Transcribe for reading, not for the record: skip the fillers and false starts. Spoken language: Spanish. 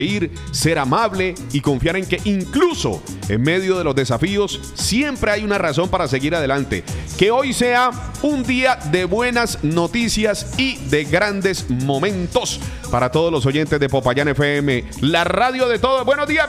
ser amable y confiar en que incluso en medio de los desafíos siempre hay una razón para seguir adelante. Que hoy sea un día de buenas noticias y de grandes momentos para todos los oyentes de Popayán FM, la radio de todos. Buenos días.